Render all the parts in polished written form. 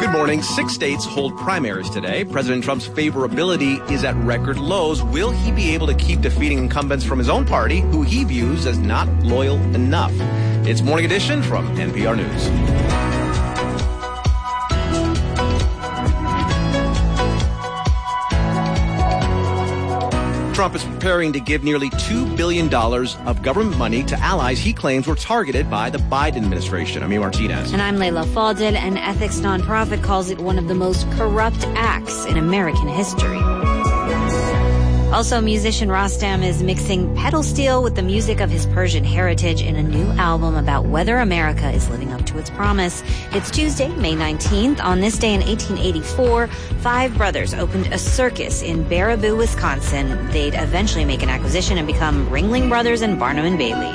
Good morning. 6 states hold primaries today. President Trump's favorability is at record lows. Will he be able to keep defeating incumbents from his own party, who he views as not loyal enough? It's Morning Edition from NPR News. Trump is preparing to give nearly $2 billion of government money to allies he claims were targeted by the Biden administration. Amir Martinez. And I'm Layla Fadel. An ethics nonprofit calls it one of the most corrupt acts in American history. Also, musician Rostam is mixing pedal steel with the music of his Persian heritage in a new album about whether America is living up to its promise. It's Tuesday, May 19th. On this day in 1884, 5 brothers opened a circus in Baraboo, Wisconsin. They'd eventually make an acquisition and become Ringling Brothers and Barnum and Bailey.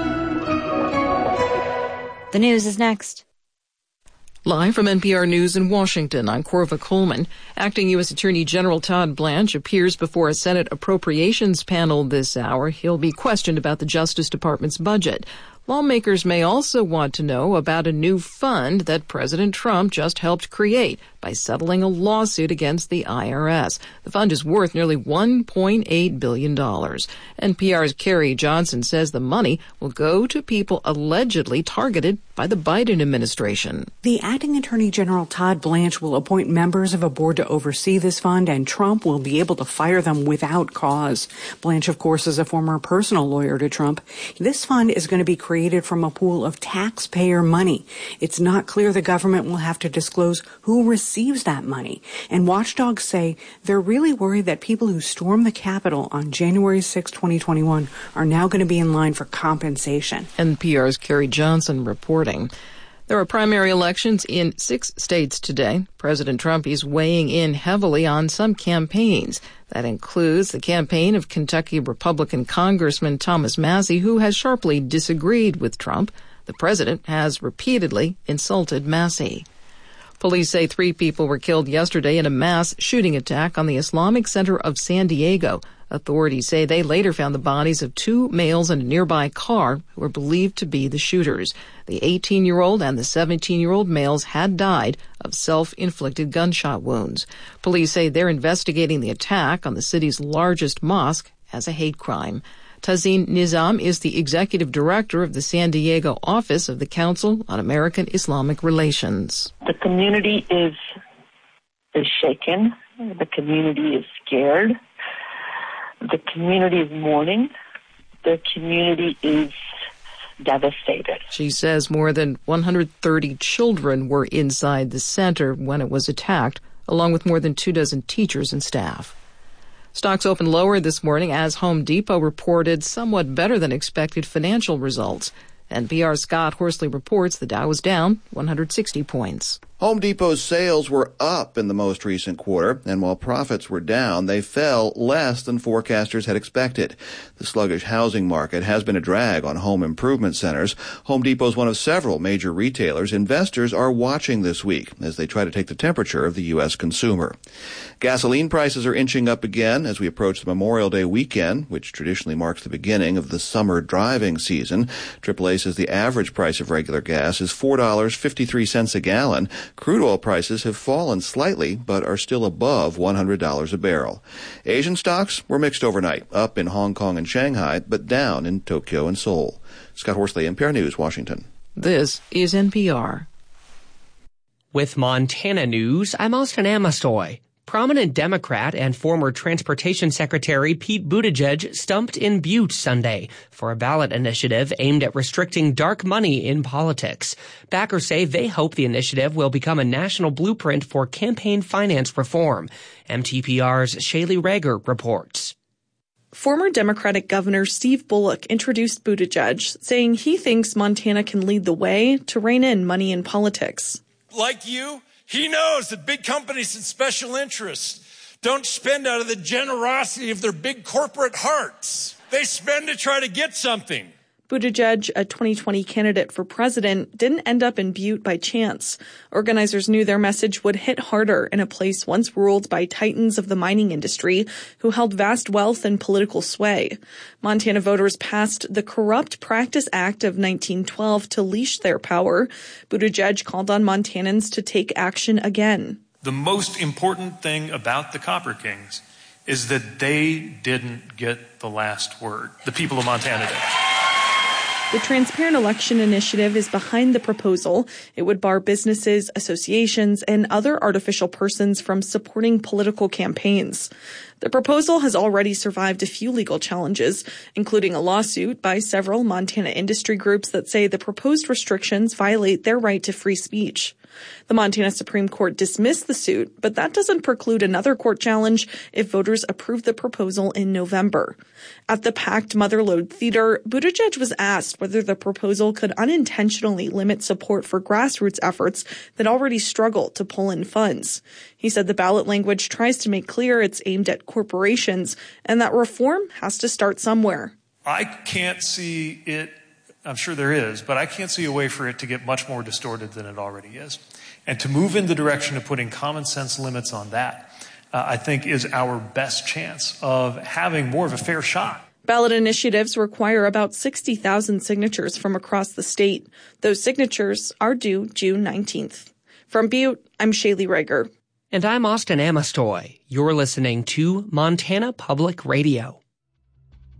The news is next. Live from NPR News in Washington, I'm Corva Coleman. Acting U.S. Attorney General Todd Blanche appears before a Senate Appropriations panel this hour. He'll be questioned about the Justice Department's budget. Lawmakers may also want to know about a new fund that President Trump just helped create by settling a lawsuit against the IRS. The fund is worth nearly $1.8 billion. NPR's Carrie Johnson says the money will go to people allegedly targeted by the Biden administration. The acting Attorney General Todd Blanche will appoint members of a board to oversee this fund, and Trump will be able to fire them without cause. Blanche, of course, is a former personal lawyer to Trump. This fund is going to be created from a pool of taxpayer money. It's not clear the government will have to disclose who receives that money. And watchdogs say they're really worried that people who stormed the Capitol on January 6, 2021 are now going to be in line for compensation. NPR's Carrie Johnson reporting. There are primary elections in 6 states today. President Trump is weighing in heavily on some campaigns. That includes the campaign of Kentucky Republican Congressman Thomas Massie, who has sharply disagreed with Trump. The president has repeatedly insulted Massie. Police say 3 people were killed yesterday in a mass shooting attack on the Islamic Center of San Diego. Authorities say they later found the bodies of 2 males in a nearby car who were believed to be the shooters. The 18-year-old and the 17-year-old males had died of self-inflicted gunshot wounds. Police say they're investigating the attack on the city's largest mosque as a hate crime. Tazeen Nizam is the executive director of the San Diego office of the Council on American Islamic Relations. The community is shaken. The community is scared. The community is mourning. The community is devastated. She says more than 130 children were inside the center when it was attacked, along with more than 24 teachers and staff. Stocks opened lower this morning as Home Depot reported somewhat better than expected financial results. NPR's Scott Horsley reports the Dow was down 160 points. Home Depot's sales were up in the most recent quarter, and while profits were down, they fell less than forecasters had expected. The sluggish housing market has been a drag on home improvement centers. Home Depot is one of several major retailers investors are watching this week as they try to take the temperature of the U.S. consumer. Gasoline prices are inching up again as we approach the Memorial Day weekend, which traditionally marks the beginning of the summer driving season. AAA says the average price of regular gas is $4.53 a gallon. Crude oil prices have fallen slightly, but are still above $100 a barrel. Asian stocks were mixed overnight, up in Hong Kong and Shanghai, but down in Tokyo and Seoul. Scott Horsley, NPR News, Washington. This is NPR. With Montana News, I'm Austin Amastoy. Prominent Democrat and former Transportation Secretary Pete Buttigieg stumped in Butte Sunday for a ballot initiative aimed at restricting dark money in politics. Backers say they hope the initiative will become a national blueprint for campaign finance reform. MTPR's Shaylee Rager reports. Former Democratic Governor Steve Bullock introduced Buttigieg, saying he thinks Montana can lead the way to rein in money in politics. Like you, he knows that big companies and special interests don't spend out of the generosity of their big corporate hearts. They spend to try to get something. Buttigieg, a 2020 candidate for president, didn't end up in Butte by chance. Organizers knew their message would hit harder in a place once ruled by titans of the mining industry who held vast wealth and political sway. Montana voters passed the Corrupt Practice Act of 1912 to leash their power. Buttigieg called on Montanans to take action again. The most important thing about the Copper Kings is that they didn't get the last word. The people of Montana did. The Transparent Election Initiative is behind the proposal. It would bar businesses, associations, and other artificial persons from supporting political campaigns. The proposal has already survived a few legal challenges, including a lawsuit by several Montana industry groups that say the proposed restrictions violate their right to free speech. The Montana Supreme Court dismissed the suit, but that doesn't preclude another court challenge if voters approve the proposal in November. At the packed Motherlode Theater, Buttigieg was asked whether the proposal could unintentionally limit support for grassroots efforts that already struggle to pull in funds. He said the ballot language tries to make clear it's aimed at corporations and that reform has to start somewhere. I can't see it. I'm sure there is, but I can't see a way for it to get much more distorted than it already is. And to move in the direction of putting common sense limits on that, I think is our best chance of having more of a fair shot. Ballot initiatives require about 60,000 signatures from across the state. Those signatures are due June 19th. From Butte, I'm Shaylee Rager. And I'm Austin Amestoy. You're listening to Montana Public Radio.